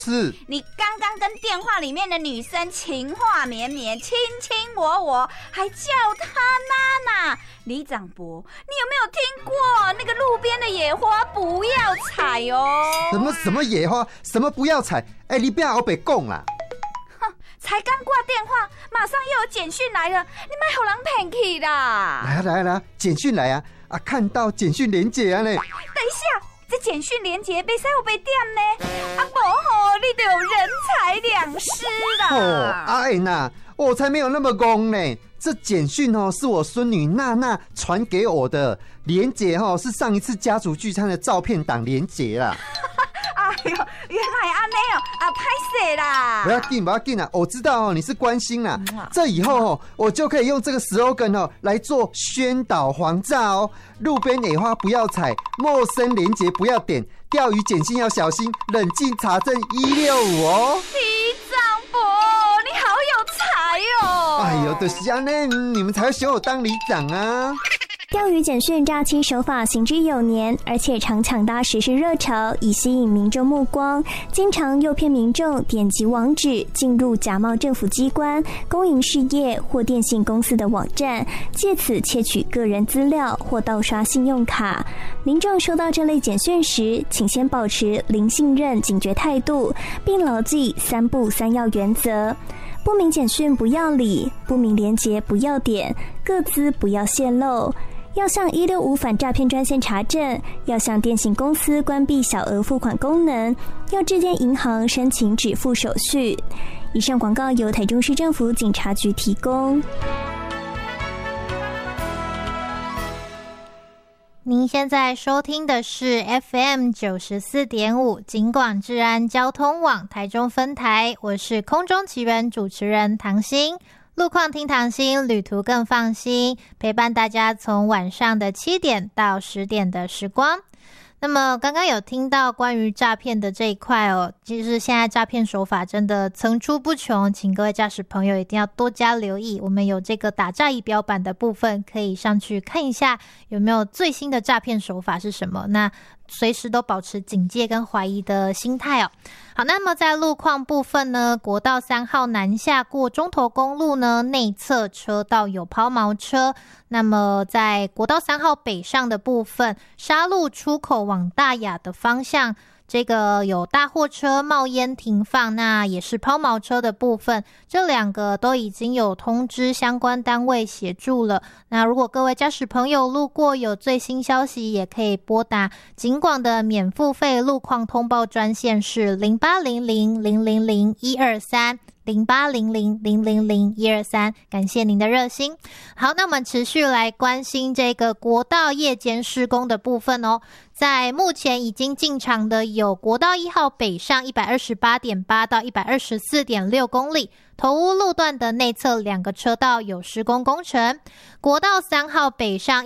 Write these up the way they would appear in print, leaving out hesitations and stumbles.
是， 你刚刚跟电话里面的女生情话绵绵，卿卿我，还叫她娜娜。李长伯，你有没有听过那个路边的野花不要采哦？ 什么野花？什么不要采？你不要后北讲啦！ 哼，才刚挂电话，马上又有简讯来了，你别给人骗去啦！ 来，简讯来啊！看到简讯连结啊呢！ 等一下。这简讯连结被使有被点呢？不吼，你就有人财两失啦！ 阿娜，我才没有那么公呢。这简讯是我孙女娜娜传给我的，连结是上一次家族聚餐的照片档连结啦。 哎呦，原来安尼哦，拍摄啦！ 不要紧啦，我知道你是关心啦。这以后我就可以用这个 slogan 来做宣导黄炸哦。路边野花不要采，陌生连结不要点，钓鱼简讯要小心，冷静查证165哦。 李长伯，你好有才哦！ 哎呦，就是这样呢，你们才会选我当里长啊。 钓鱼简讯诈欺手法行之有年，而且常抢搭时事热潮，以吸引民众目光，经常诱骗民众点击网址进入假冒政府机关、公营事业或电信公司的网站，借此窃取个人资料或盗刷信用卡。民众收到这类简讯时，请先保持零信任警觉态度，并牢记3不3要原则。不明简讯不要理，不明连结不要点，个资不要泄露。要向165反诈骗专线查证，要向电信公司关闭小额付款功能，要致电银行申请止付手续。以上广告由台中市政府警察局提供。 您现在收听的是 FM 94.5 警广治安交通网台中分台，我是空中奇人主持人唐心。路况听唐心，旅途更放心，陪伴大家从晚上的7点到10点的时光。那么刚刚有听到关于诈骗的这一块哦，其实现在诈骗手法真的层出不穷，请各位驾驶朋友一定要多加留意。我们有这个打诈仪表板的部分，可以上去看一下有没有最新的诈骗手法是什么，那随时都保持警戒跟怀疑的心态哦。好，那么在路况部分呢，国道3号南下过中投公路呢，内侧车道有抛锚车。那么在国道3号北上的部分，沙鹿出口往大雅的方向，这个有大货车冒烟停放，那也是抛锚车的部分，这2个都已经有通知相关单位协助了。那如果各位驾驶朋友路过有最新消息，也可以拨打警广的免付费路况通报专线是0800000123。0800000123，感谢您的热心。好，那我们持续来关心这个国道夜间施工的部分哦。在目前已经进场的有国道1号北上 128.8 到 124.6 公里，头屋路段的内侧2个车道有施工工程。国道3号北上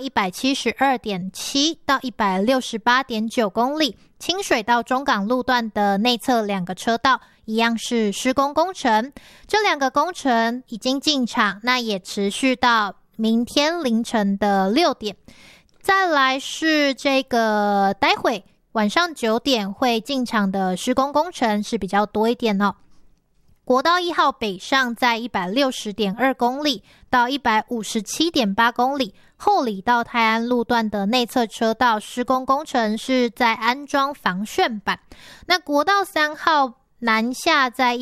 172.7 到 168.9 公里，清水到中港路段的内侧2个车道一样是施工工程，这2个工程已经进场，那也持续到明天凌晨的6点。再来是这个待会晚上9点会进场的施工工程是比较多一点哦。国道1号北上在 160.2 公里到 157.8 公里，后里到泰安路段的内侧车道施工工程是在安装防眩板。那国道3号南下在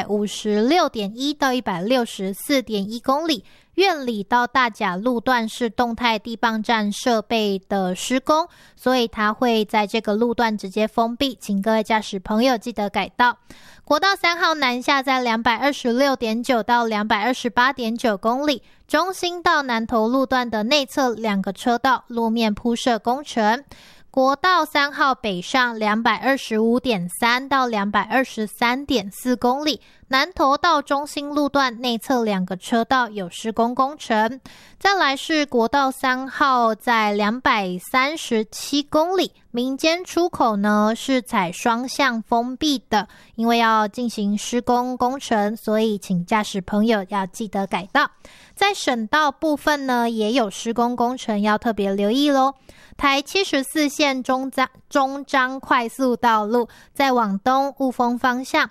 156.1 到 164.1 公里，苑里到大甲路段是动态地磅站设备的施工，所以它会在这个路段直接封闭，请各位驾驶朋友记得改道。国道3号南下在 226.9 到 228.9 公里，中心到南投路段的内侧2个车道路面铺设工程。国道3号北上 225.3 到 223.4 公里，南投到中心路段内侧2个车道有施工工程。再来是国道3号在237公里，民间出口呢是采双向封闭的，因为要进行施工工程，所以请驾驶朋友要记得改道。在省道部分呢也有施工工程，要特别留意咯。台74线中彰快速道路在往东雾峰方向，